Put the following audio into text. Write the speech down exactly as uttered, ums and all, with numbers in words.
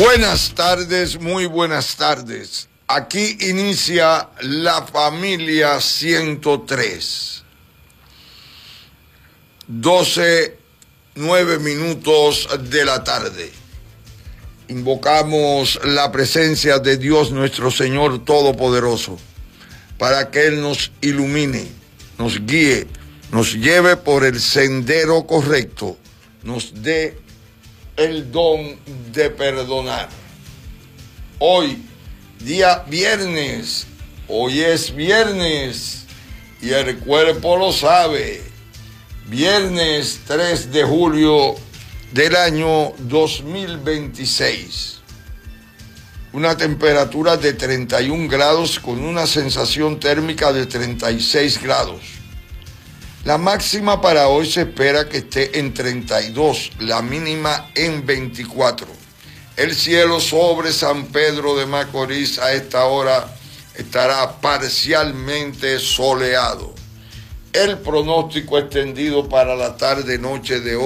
Buenas tardes, muy buenas tardes. Aquí inicia la familia ciento tres. doce, nueve minutos de la tarde. Invocamos la presencia de Dios nuestro Señor Todopoderoso para que Él nos ilumine, nos guíe, nos lleve por el sendero correcto, nos dé el don de perdonar. Hoy, día viernes, hoy es viernes y el cuerpo lo sabe. Viernes tres de julio del año dos mil veintiséis. Una temperatura de treinta y un grados con una sensación térmica de treinta y seis grados. La máxima para hoy se espera que esté en treinta y dos, la mínima en veinticuatro. El cielo sobre San Pedro de Macorís a esta hora estará parcialmente soleado. El pronóstico extendido para la tarde-noche de hoy